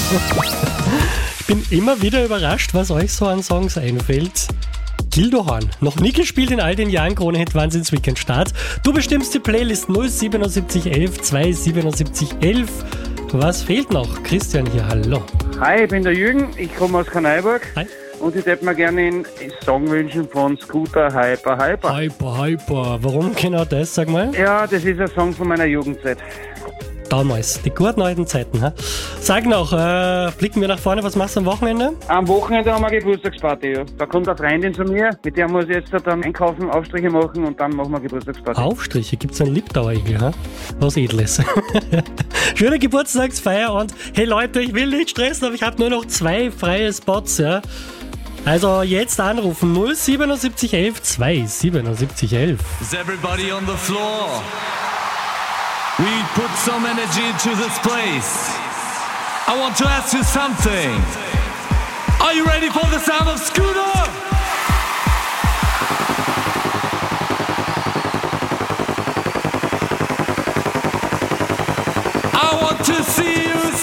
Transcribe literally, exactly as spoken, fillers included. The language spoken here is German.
Ich bin immer wieder überrascht, was euch so an Songs einfällt. Gildohorn, noch nie gespielt in all den Jahren, Krone-Hit Wahnsinns Weekend-Start. Du bestimmst die Playlist null siebenundsiebzig elf zweihundertsiebenundsiebzig elf. Was fehlt noch? Christian hier, hallo. Hi, ich bin der Jürgen, ich komme aus Karneuburg. Hi. Und ich hätte mir gerne einen Song wünschen von Scooter Hyper Hyper. Hyper, Hyper. Warum genau das, sag mal? Ja, das ist ein Song von meiner Jugendzeit. Damals, die guten alten Zeiten. Ha? Sag noch, äh, blicken wir nach vorne, was machst du am Wochenende? Am Wochenende haben wir eine Geburtstagsparty, ja. Da kommt eine Freundin zu mir, mit der muss ich jetzt dann einkaufen, Aufstriche machen und dann machen wir Geburtstagsparty. Aufstriche? Gibt's einen Liptauer-Igel, ha? Was Edles. Schöne Geburtstagsfeier und hey Leute, ich will nicht stressen, aber ich habe nur noch zwei freie Spots, ja. Also jetzt anrufen null siebenundsiebzig elf zweihundertsiebenundsiebzig elf. Is everybody on the floor? We put some energy into this place. I want to ask you something. Are you ready for the sound of Scooter? I want to see you